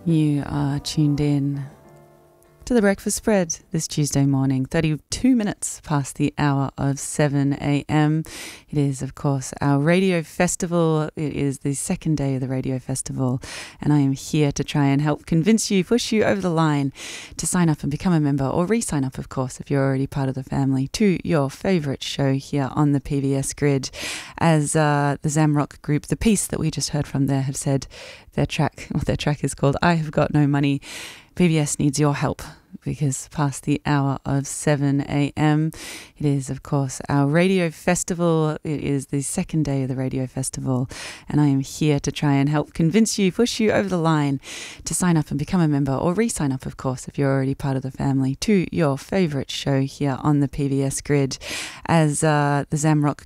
You are tuned in to the Breakfast Spread this Tuesday morning, 32 minutes past the hour of 7 a.m. It is, of course, our radio festival. It is the second day of the radio festival, and I am here to try and help convince you, push you over the line to sign up and become a member, or re-sign up, of course, if you're already part of the family, to your favourite show here on the PBS grid. As the Zamrock group, the piece that we just heard from there, have said their track is called I Have Got No Money. PBS needs your help because past the hour of 7 a.m. It is, of course, our radio festival. It is the second day of the radio festival, and I am here to try and help convince you, push you over the line to sign up and become a member, or re-sign up, of course, if you're already part of the family, to your favourite show here on the PBS grid. As the Zamrock